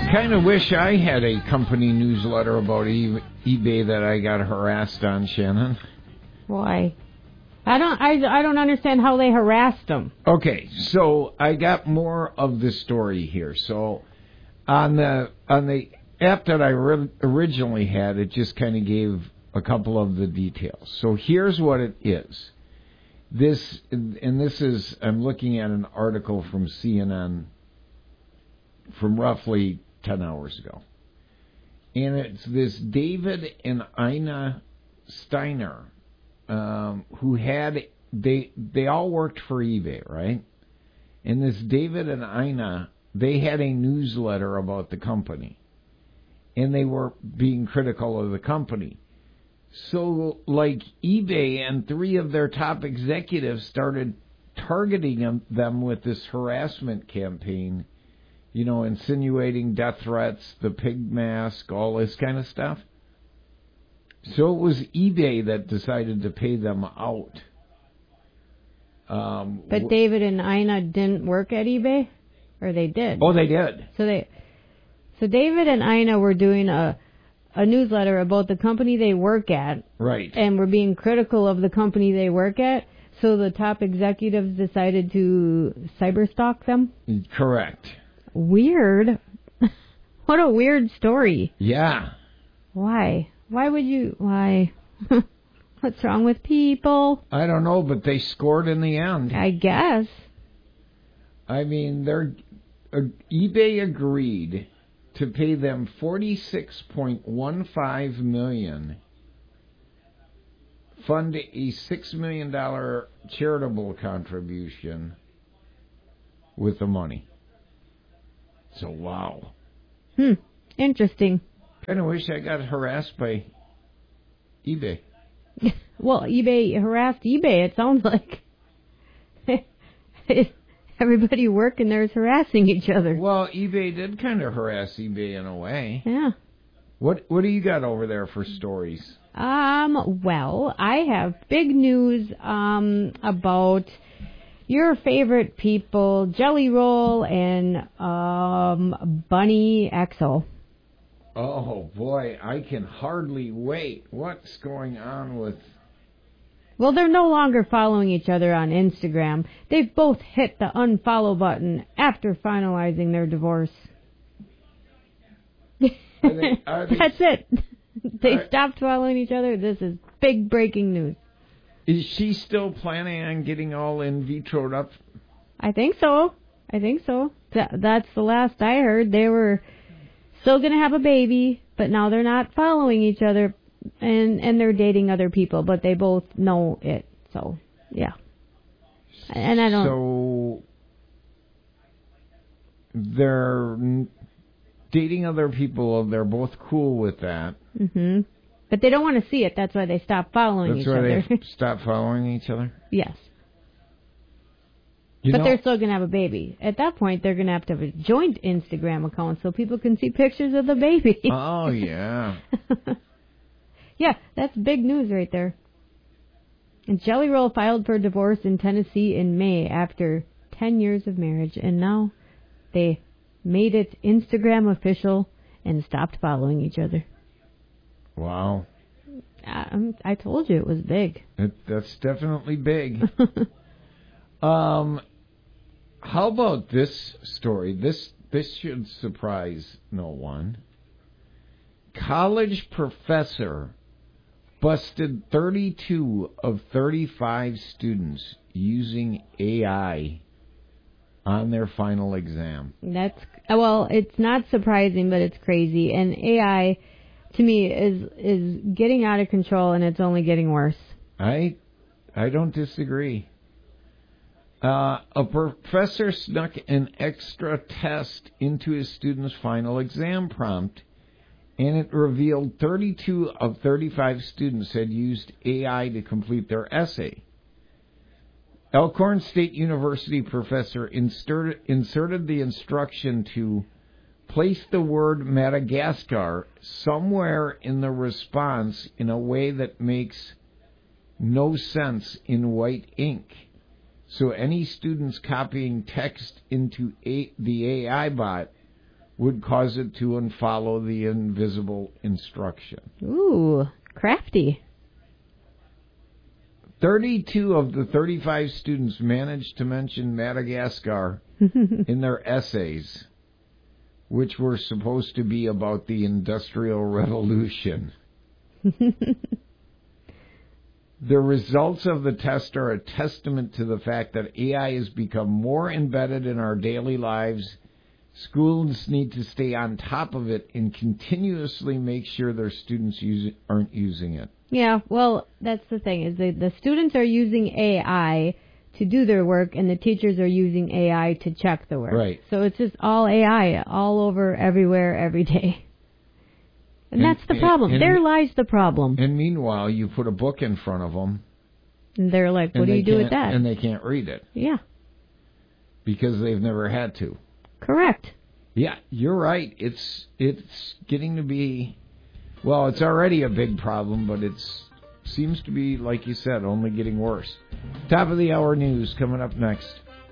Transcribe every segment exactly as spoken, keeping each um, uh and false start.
kind of wish I had a company newsletter about e- eBay that I got harassed on, Shannon. Why? I don't. I, I don't understand how they harassed them. Okay, so I got more of the story here. So on the on the app that I re- originally had, it just kind of gave a couple of the details. So here's what it is. This and this is I'm looking at an article from C N N from roughly ten hours ago. And it's this David and Ina Steiner, um, who had, they they all worked for eBay, right? And this David and Ina, they had a newsletter about the company. And they were being critical of the company. So, like, eBay and three of their top executives started targeting them, them with this harassment campaign, you know, insinuating death threats, the pig mask, all this kind of stuff. So it was eBay that decided to pay them out. Um, but w- David and Ina didn't work at eBay? Or they did? Oh, they did. So they, so David and Ina were doing a, a newsletter about the company they work at. Right. And were being critical of the company they work at. So the top executives decided to cyberstalk them? Correct. Weird. What a weird story. Yeah. Why? Why would you... Why? What's wrong with people? I don't know, but they scored in the end. I guess. I mean, they're, uh, eBay agreed to pay them forty-six point one five million dollars, fund a six million dollars charitable contribution with the money. So, wow. Hmm. Interesting. Kind of wish I got harassed by eBay. Well, eBay harassed eBay, it sounds like. Everybody working there is harassing each other. Well, eBay did kind of harass eBay in a way. Yeah. What What do you got over there for stories? Um. Well, I have big news um about your favorite people, Jelly Roll and um Bunny Axel. Oh boy, I can hardly wait. What's going on with... Well, they're no longer following each other on Instagram. They've both hit the unfollow button after finalizing their divorce. Are they, are they, That's it. They are, stopped following each other. This is big breaking news. Is she still planning on getting all in vitroed up? I think so. I think so. Th- that's the last I heard. They were still going to have a baby, but now they're not following each other, and, and they're dating other people, but they both know it. So, yeah. And I don't... So, they're dating other people. They're both cool with that. Mm-hmm. But they don't want to see it. That's why they stop following That's each why other. they stop following each other? Yes. You but know, they're still going to have a baby. At that point, they're going to have to have a joint Instagram account so people can see pictures of the baby. Oh, yeah. Yeah, that's big news right there. And Jelly Roll filed for divorce in Tennessee in May after ten years of marriage. And now they made it Instagram official and stopped following each other. Wow. I, I told you it was big. It, that's definitely big. um, how about this story? This this should surprise no one. College professor busted thirty-two of thirty-five students using A I on their final exam. That's well, it's not surprising, but it's crazy. And A I, to me, is is getting out of control, and it's only getting worse. I I don't disagree. Uh, a professor snuck an extra test into his student's final exam prompt, and it revealed thirty-two of thirty-five students had used A I to complete their essay. Elkhorn State University professor inserted, inserted the instruction to place the word Madagascar somewhere in the response in a way that makes no sense in white ink. So any students copying text into a, the A I bot would cause it to unfollow the invisible instruction. Ooh, crafty. thirty-two of the thirty-five students managed to mention Madagascar in their essays, which were supposed to be about the Industrial Revolution. The results of the test are a testament to the fact that A I has become more embedded in our daily lives. Schools need to stay on top of it and continuously make sure their students use it, aren't using it. Yeah, well, that's the thing, is the, the students are using A I to do their work, and the teachers are using A I to check the work. Right. So it's just all A I, all over, everywhere, every day. And, and that's the problem. And, there lies the problem. And meanwhile, you put a book in front of them. And they're like, what do you do with that? And they can't read it. Yeah. Because they've never had to. Correct. Yeah, you're right. It's it's getting to be, well, it's already a big problem, but it's seems to be, like you said, only getting worse. Top of the hour news coming up next.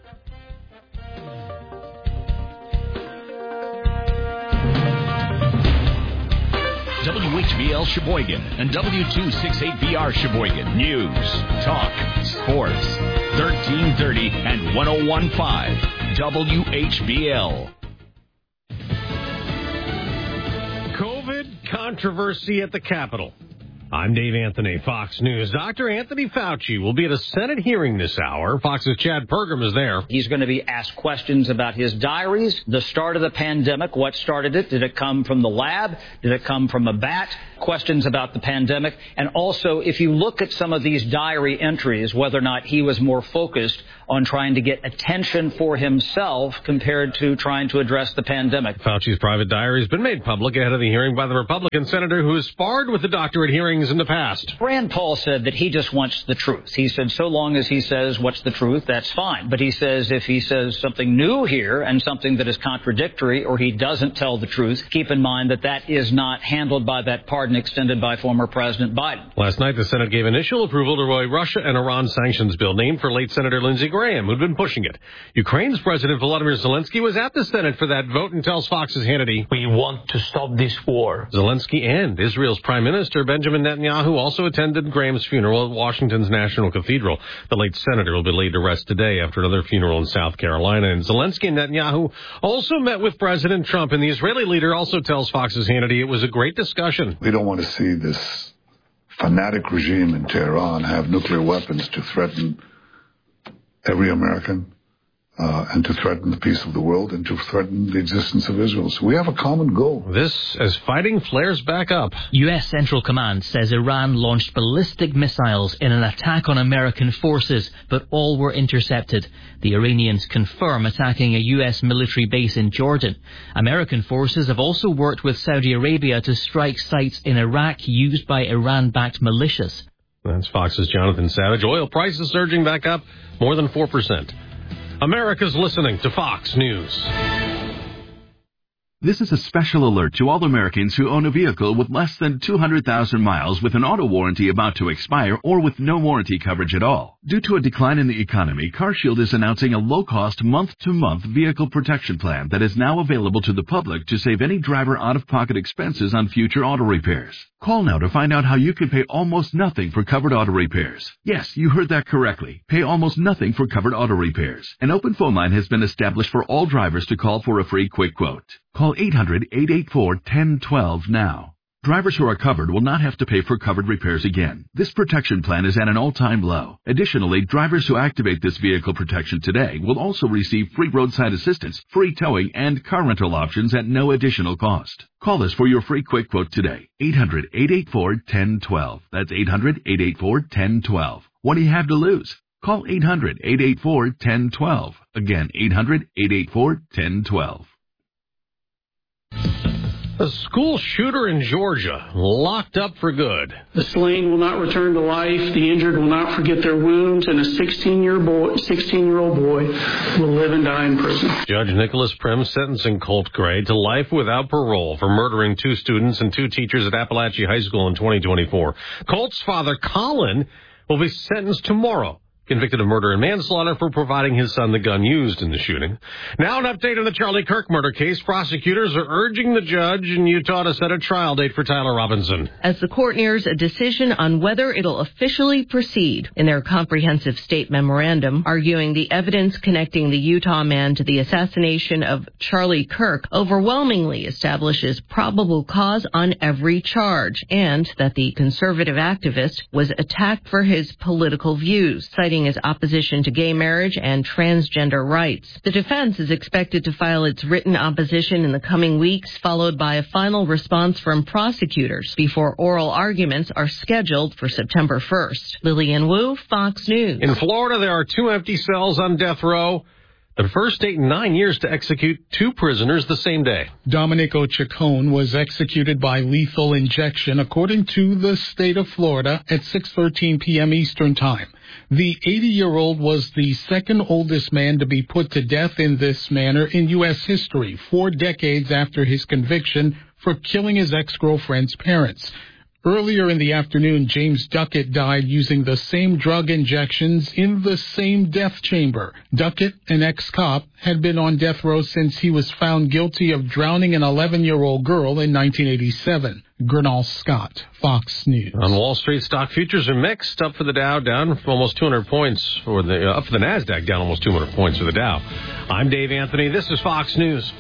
W H B L Sheboygan and W two sixty-eight B R Sheboygan. News, talk, sports. thirteen thirty and one oh one point five W H B L. COVID controversy at the Capitol. I'm Dave Anthony, Fox News. Doctor Anthony Fauci will be at a Senate hearing this hour. Fox's Chad Pergram is there. He's going to be asked questions about his diaries, the start of the pandemic, what started it, did it come from the lab, did it come from a bat, questions about the pandemic, and also if you look at some of these diary entries, whether or not he was more focused on trying to get attention for himself compared to trying to address the pandemic. Fauci's private diary has been made public ahead of the hearing by the Republican senator who has sparred with the doctor at hearings in the past. Rand Paul said that he just wants the truth. He said so long as he says what's the truth, that's fine. But he says if he says something new here and something that is contradictory or he doesn't tell the truth, keep in mind that that is not handled by that pardon extended by former President Biden. Last night, the Senate gave initial approval to a Russia and Iran sanctions bill named for late Senator Lindsey Graham, who'd been pushing it. Ukraine's President Volodymyr Zelensky was at the Senate for that vote and tells Fox's Hannity, "We want to stop this war." Zelensky and Israel's Prime Minister Benjamin Netanyahu also attended Graham's funeral at Washington's National Cathedral. The late senator will be laid to rest today after another funeral in South Carolina. And Zelensky and Netanyahu also met with President Trump, and the Israeli leader also tells Fox's Hannity it was a great discussion. We don't want to see this fanatic regime in Tehran have nuclear weapons to threaten every American uh, and to threaten the peace of the world and to threaten the existence of Israel. So we have a common goal. This as fighting flares back up. U S Central Command says Iran launched ballistic missiles in an attack on American forces, but all were intercepted. The Iranians confirm attacking a U S military base in Jordan. American forces have also worked with Saudi Arabia to strike sites in Iraq used by Iran-backed militias. That's Fox's Jonathan Savage. Oil prices surging back up more than four percent. America's listening to Fox News. This is a special alert to all Americans who own a vehicle with less than two hundred thousand miles with an auto warranty about to expire or with no warranty coverage at all. Due to a decline in the economy, CarShield is announcing a low-cost month-to-month vehicle protection plan that is now available to the public to save any driver out-of-pocket expenses on future auto repairs. Call now to find out how you can pay almost nothing for covered auto repairs. Yes, you heard that correctly. Pay almost nothing for covered auto repairs. An open phone line has been established for all drivers to call for a free quick quote. Call eight hundred, eight eight four, one zero one two now. Drivers who are covered will not have to pay for covered repairs again. This protection plan is at an all-time low. Additionally, drivers who activate this vehicle protection today will also receive free roadside assistance, free towing, and car rental options at no additional cost. Call us for your free quick quote today. eight hundred, eight eight four, one zero one two. That's eight hundred, eight eight four, one zero one two. What do you have to lose? Call eight hundred, eight eight four, one zero one two. Again, eight hundred, eight eight four, one zero one two. A school shooter in Georgia locked up for good. The slain will not return to life. The injured will not forget their wounds. And a sixteen-year-old boy, sixteen-year-old boy will live and die in prison. Judge Nicholas Prim sentencing Colt Gray to life without parole for murdering two students and two teachers at Appalachia High School in twenty twenty-four. Colt's father, Colin, will be sentenced tomorrow convicted of murder and manslaughter for providing his son the gun used in the shooting. Now an update on the Charlie Kirk murder case. Prosecutors are urging the judge in Utah to set a trial date for Tyler Robinson, as the court nears a decision on whether it'll officially proceed. In their comprehensive state memorandum, arguing the evidence connecting the Utah man to the assassination of Charlie Kirk overwhelmingly establishes probable cause on every charge, and that the conservative activist was attacked for his political views, citing his opposition to gay marriage and transgender rights. The defense is expected to file its written opposition in the coming weeks, followed by a final response from prosecutors before oral arguments are scheduled for September first. Lillian Wu, Fox News. In Florida, there are two empty cells on death row. The first state in nine years to execute two prisoners the same day. Domenico Ciccone was executed by lethal injection, according to the state of Florida, at six thirteen p.m. Eastern Time. The eighty-year-old was the second oldest man to be put to death in this manner in U S history, four decades after his conviction for killing his ex-girlfriend's parents. Earlier in the afternoon, James Duckett died using the same drug injections in the same death chamber. Duckett, an ex-cop, had been on death row since he was found guilty of drowning an eleven-year-old girl in nineteen eighty-seven. Gernal Scott, Fox News. On Wall Street, stock futures are mixed. Up for the Dow, down almost two hundred points. For the uh, up for the Nasdaq, down almost two hundred points for the Dow. I'm Dave Anthony. This is Fox News.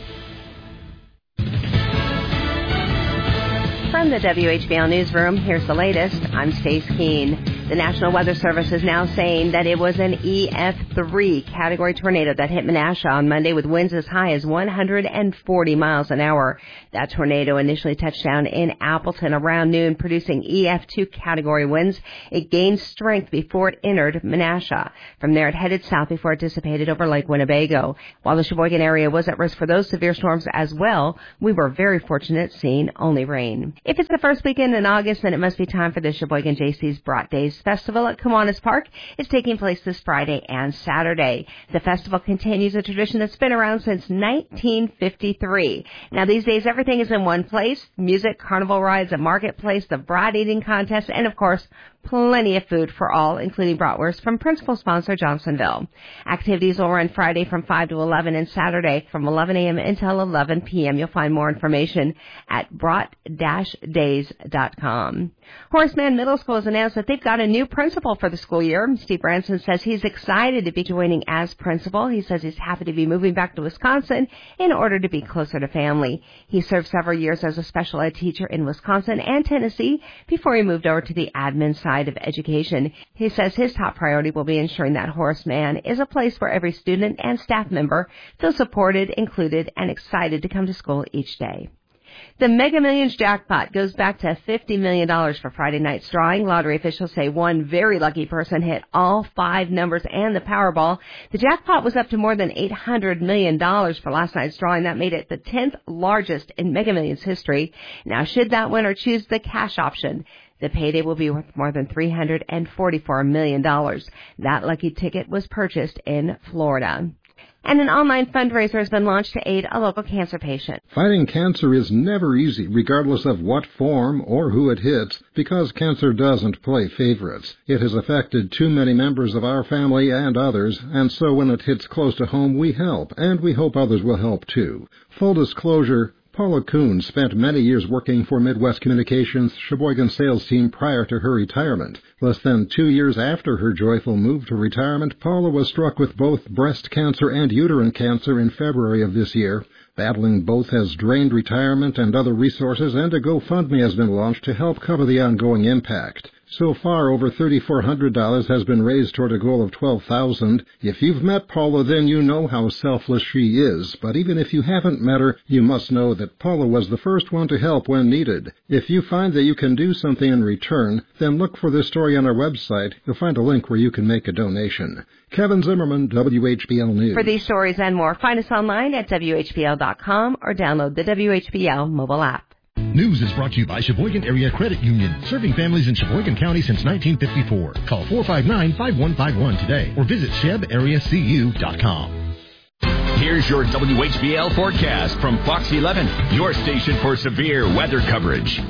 From the W H B L Newsroom, here's the latest. I'm Stace Keene. The National Weather Service is now saying that it was an E F three category tornado that hit Menasha on Monday with winds as high as one hundred forty miles an hour. That tornado initially touched down in Appleton around noon, producing E F two category winds. It gained strength before it entered Menasha. From there, it headed south before it dissipated over Lake Winnebago. While the Sheboygan area was at risk for those severe storms as well, we were very fortunate seeing only rain. If it's the first weekend in August, then it must be time for the Sheboygan J C's Brat Days Festival at Kiwanis Park. It's taking place this Friday and Saturday. The festival continues a tradition that's been around since nineteen fifty-three. Now, these days, everything is in one place. Music, carnival rides, a marketplace, the brat eating contest, and, of course, plenty of food for all, including bratwurst from principal sponsor Johnsonville. Activities will run Friday from five to eleven and Saturday from eleven a.m. until eleven p.m. You'll find more information at brat dash days dot com. Horace Mann Middle School has announced that they've got a new principal for the school year. Steve Branson says he's excited to be joining as principal. He says he's happy to be moving back to Wisconsin in order to be closer to family. He served several years as a special ed teacher in Wisconsin and Tennessee before he moved over to the admin side of education. He says his top priority will be ensuring that Horace Mann is a place where every student and staff member feels supported, included, and excited to come to school each day. The Mega Millions jackpot goes back to fifty million dollars for Friday night's drawing. Lottery officials say one very lucky person hit all five numbers and the Powerball. The jackpot was up to more than eight hundred million dollars for last night's drawing. That made it the tenth largest in Mega Millions history. Now, should that winner choose the cash option, the payday will be worth more than three hundred forty-four million dollars. That lucky ticket was purchased in Florida. And an online fundraiser has been launched to aid a local cancer patient. Fighting cancer is never easy, regardless of what form or who it hits, because cancer doesn't play favorites. It has affected too many members of our family and others, and so when it hits close to home, we help, and we hope others will help too. Full disclosure, Paula Kuhn spent many years working for Midwest Communications' Sheboygan sales team prior to her retirement. Less than two years after her joyful move to retirement, Paula was struck with both breast cancer and uterine cancer in February of this year. Battling both has drained retirement and other resources, and a GoFundMe has been launched to help cover the ongoing impact. So far, over three thousand four hundred dollars has been raised toward a goal of twelve thousand dollars. If you've met Paula, then you know how selfless she is. But even if you haven't met her, you must know that Paula was the first one to help when needed. If you find that you can do something in return, then look for this story on our website. You'll find a link where you can make a donation. Kevin Zimmerman, W H B L News. For these stories and more, find us online at W H B L dot com or download the W H B L mobile app. News is brought to you by Sheboygan Area Credit Union, serving families in Sheboygan County since nineteen fifty-four. Call four five nine, five one five one today or visit sheb area c u dot com. Here's your W H B L forecast from Fox eleven, your station for severe weather coverage.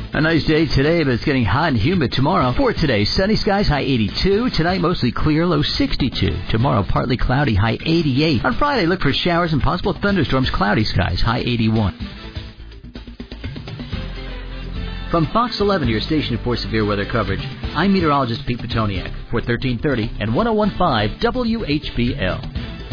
A nice day today, but it's getting hot and humid tomorrow. For today, sunny skies, high eighty-two. Tonight, mostly clear, low sixty-two. Tomorrow, partly cloudy, high eighty-eight. On Friday, look for showers and possible thunderstorms, cloudy skies, high eighty-one. From Fox eleven, your station for severe weather coverage, I'm meteorologist Pete Petoniak for thirteen thirty and one oh one point five W H B L.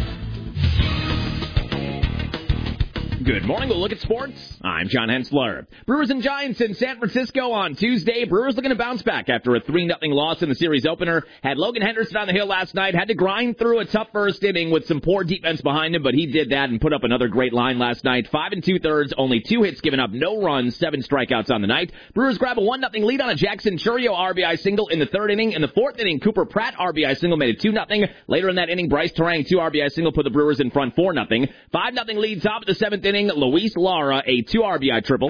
Good morning. We'll look at sports. I'm John Hensler. Brewers and Giants in San Francisco on Tuesday. Brewers looking to bounce back after a three nothing loss in the series opener. Had Logan Henderson on the hill last night. Had to grind through a tough first inning with some poor defense behind him, but he did that and put up another great line last night. Five and two-thirds, only two hits given up, no runs, seven strikeouts on the night. Brewers grab a one nothing lead on a Jackson Chourio R B I single in the third inning. In the fourth inning, Cooper Pratt R B I single made it two nothing. Later in that inning, Bryce Terang two R B I single put the Brewers in front four nothing. five nothing lead top of the seventh inning. Luis Lara a two R B I triple.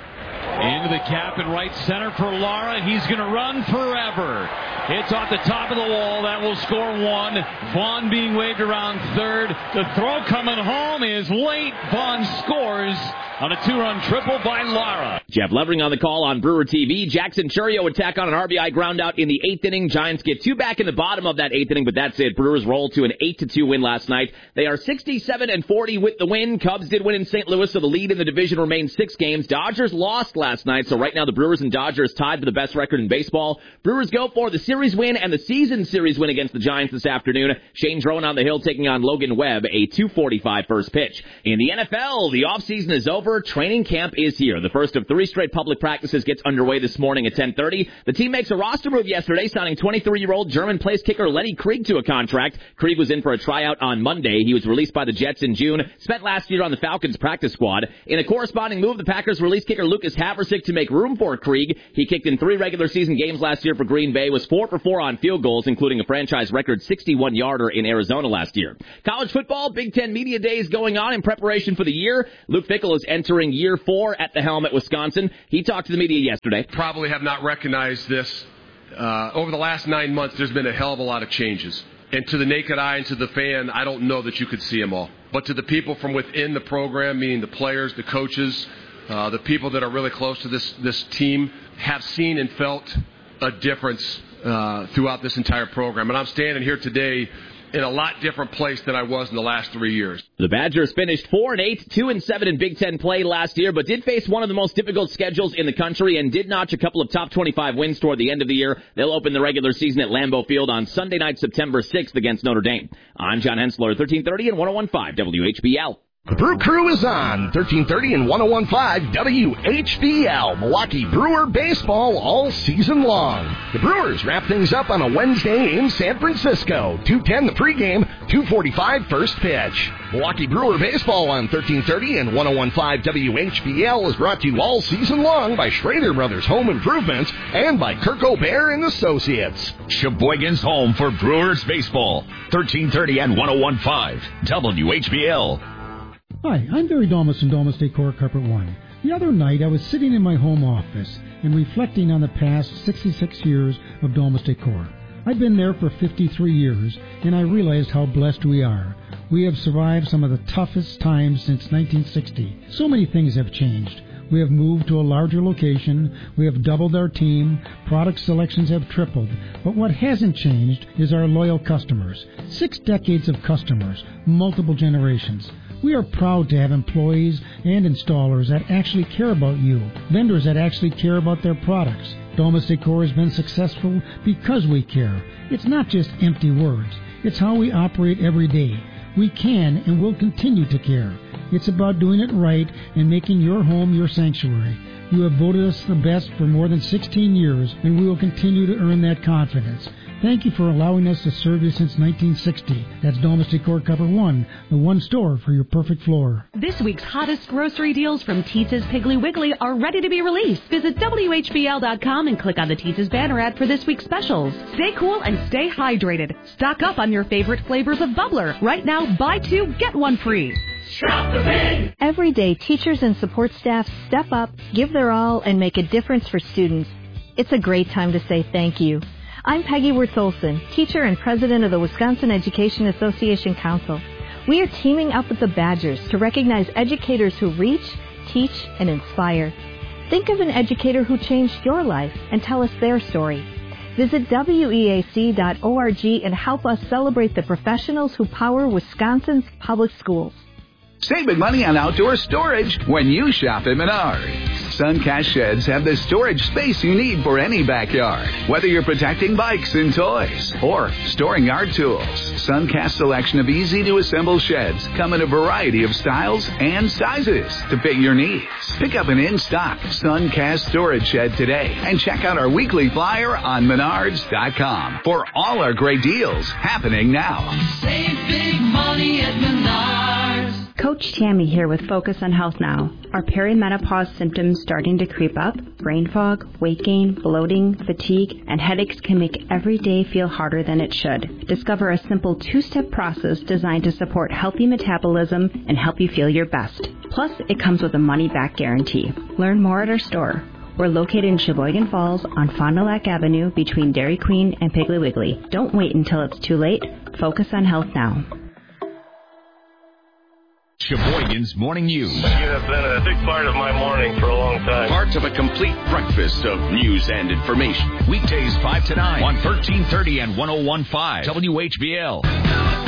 Into the cap in right center for Lara. He's going to run forever. It's off the top of the wall. That will score one. Vaughn being waved around third. The throw coming home is late. Vaughn scores on a two-run triple by Lara. Jeff Levering on the call on Brewer T V. Jackson Chourio would tack on an R B I ground out in the eighth inning. Giants get two back in the bottom of that eighth inning, but that's it. Brewers roll to an eight to two win last night. They are sixty-seven and forty with the win. Cubs did win in Saint Louis, so the lead in the division remains six games. Dodgers lost last night, so right now the Brewers and Dodgers tied for the best record in baseball. Brewers go for the series win and the season series win against the Giants this afternoon. Shane Drone on the hill taking on Logan Webb, a two forty-five first pitch. In the N F L, the offseason is over. Training camp is here. The first of three straight public practices gets underway this morning at ten thirty. The team makes a roster move yesterday, signing twenty-three-year-old German place kicker Lenny Krieg to a contract. Krieg was in for a tryout on Monday. He was released by the Jets in June, spent last year on the Falcons practice squad. In a corresponding move, the Packers released kicker Lucas Haversick to make room for Krieg. He kicked in three regular season games last year for Green Bay, was four for four on field goals, including a franchise record sixty-one-yarder in Arizona last year. College football, Big Ten Media Days going on in preparation for the year. Luke Fickell is entering year four at the helm at Wisconsin. He talked to the media yesterday. Probably have not recognized this. Uh, over the last nine months, there's been a hell of a lot of changes. And to the naked eye and to the fan, I don't know that you could see them all. But to the people from within the program, meaning the players, the coaches, uh, the people that are really close to this, this team, have seen and felt a difference uh, throughout this entire program. And I'm standing here today in a lot different place than I was in the last three years. The Badgers finished four and eight, two and seven in Big Ten play last year, but did face one of the most difficult schedules in the country and did notch a couple of top twenty-five wins toward the end of the year. They'll open the regular season at Lambeau Field on Sunday night, September sixth against Notre Dame. I'm John Hensler, thirteen thirty and one oh one point five W H B L. The Brew Crew is on thirteen thirty and one oh one point five W H B L. Milwaukee Brewer baseball all season long. The Brewers wrap things up on a Wednesday in San Francisco. two ten the pregame, two forty-five first pitch. Milwaukee Brewer baseball on thirteen thirty and one oh one point five W H B L is brought to you all season long by Schrader Brothers Home Improvements and by Kirk O'Bear and Associates. Sheboygan's home for Brewers baseball. thirteen thirty and one oh one point five W H B L. Hi, I'm Barry Domus from Domus Decor Carpet One. The other night I was sitting in my home office and reflecting on the past sixty-six years of Domus Decor. I've been there for fifty-three years and I realized how blessed we are. We have survived some of the toughest times since nineteen sixty. So many things have changed. We have moved to a larger location, we have doubled our team, product selections have tripled, but what hasn't changed is our loyal customers. Six decades of customers, multiple generations. We are proud to have employees and installers that actually care about you, vendors that actually care about their products. Domus Decor has been successful because we care. It's not just empty words. It's how we operate every day. We can and will continue to care. It's about doing it right and making your home your sanctuary. You have voted us the best for more than sixteen years, and we will continue to earn that confidence. Thank you for allowing us to serve you since nineteen sixty. That's Domus Decor Cover One, the one store for your perfect floor. This week's hottest grocery deals from Teetz's Piggly Wiggly are ready to be released. Visit W H B L dot com and click on the Teetz's banner ad for this week's specials. Stay cool and stay hydrated. Stock up on your favorite flavors of Bubbler. Right now, buy two, get one free. Shop the Pig! Every day, teachers and support staff step up, give their all, and make a difference for students. It's a great time to say thank you. I'm Peggy Wirtz-Olson, teacher and president of the Wisconsin Education Association Council. We are teaming up with the Badgers to recognize educators who reach, teach, and inspire. Think of an educator who changed your life and tell us their story. Visit W E A C dot org and help us celebrate the professionals who power Wisconsin's public schools. Save big money on outdoor storage when you shop at Menards. Suncast Sheds have the storage space you need for any backyard. Whether you're protecting bikes and toys or storing yard tools, Suncast's selection of easy-to-assemble sheds come in a variety of styles and sizes to fit your needs. Pick up an in-stock Suncast storage shed today and check out our weekly flyer on menards dot com for all our great deals happening now. Save big money at Menards. Coach Tammy here with Focus on Health Now. Are perimenopause symptoms starting to creep up? Brain fog, weight gain, bloating, fatigue, and headaches can make every day feel harder than it should. Discover a simple two-step process designed to support healthy metabolism and help you feel your best. Plus, it comes with a money-back guarantee. Learn more at our store. We're located in Sheboygan Falls on Fond du Lac Avenue between Dairy Queen and Piggly Wiggly. Don't wait until it's too late. Focus on health now. Sheboygan's Morning News. You have been a big part of my morning for a long time. Part of a complete breakfast of news and information. Weekdays five to nine on thirteen thirty and one oh one point five W H B L.